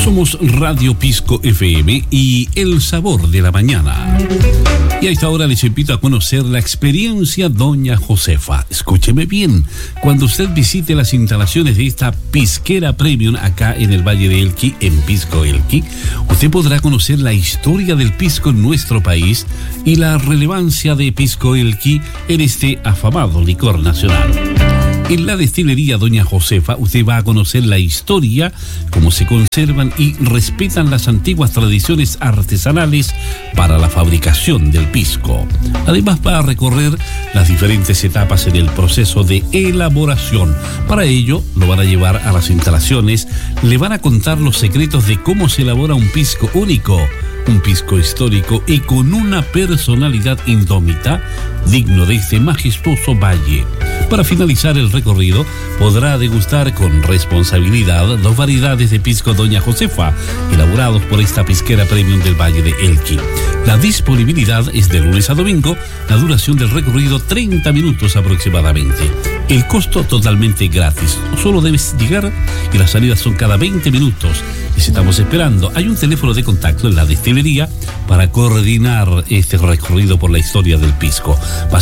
Somos Radio Pisco FM y El Sabor de la Mañana. Y a esta hora les invito a conocer la experiencia Doña Josefa. Escúcheme bien, cuando usted visite las instalaciones de esta pisquera premium acá en el Valle de Elqui, en Pisco Elqui, usted podrá conocer la historia del pisco en nuestro país y la relevancia de Pisco Elqui en este afamado licor nacional. En la destilería Doña Josefa usted va a conocer la historia, cómo se conservan y respetan las antiguas tradiciones artesanales para la fabricación del pisco. Además va a recorrer las diferentes etapas en el proceso de elaboración. Para ello lo van a llevar a las instalaciones, le van a contar los secretos de cómo se elabora un pisco único, un pisco histórico y con una personalidad indómita, digno de este majestuoso valle. Para finalizar el recorrido, podrá degustar con responsabilidad dos variedades de pisco Doña Josefa, elaborados por esta pisquera premium del Valle de Elqui. La disponibilidad es de lunes a domingo, la duración del recorrido 30 minutos aproximadamente. El costo totalmente gratis, solo debes llegar y las salidas son cada 20 minutos. Y si estamos esperando, hay un teléfono de contacto en la destilería para coordinar este recorrido por la historia del pisco. Va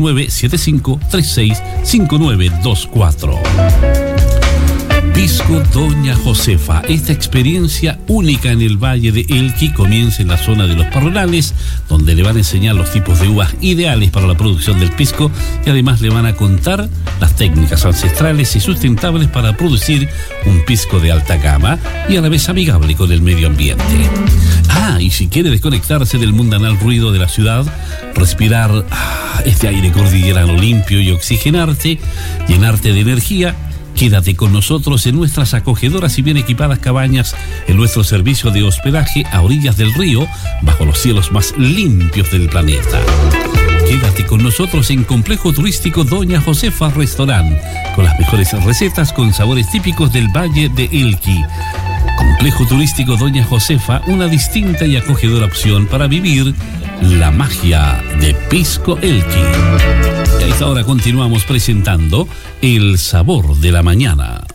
569-7536-5924. Pisco Doña Josefa. Esta experiencia única en el Valle de Elqui comienza en la zona de los Parralales, donde le van a enseñar los tipos de uvas ideales para la producción del pisco y además le van a contar las técnicas ancestrales y sustentables para producir un pisco de alta gama y a la vez amigable con el medio ambiente. Y si quiere desconectarse del mundanal ruido de la ciudad, respirar este aire cordillerano limpio y oxigenarte, llenarte de energía, quédate con nosotros en nuestras acogedoras y bien equipadas cabañas, en nuestro servicio de hospedaje a orillas del río, bajo los cielos más limpios del planeta. Quédate con nosotros en Complejo Turístico Doña Josefa Restaurant, con las mejores recetas con sabores típicos del Valle de Elqui. Complejo Turístico Doña Josefa, una distinta y acogedora opción para vivir la magia de Pisco Elqui. Y a esta hora continuamos presentando El Sabor de la Mañana.